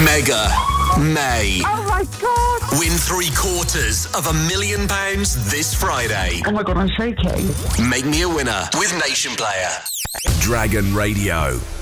Mega May. Oh my God! Win £750,000 this Friday. Oh my God, I'm shaking. Make me a winner with Nation Player. Dragon Radio.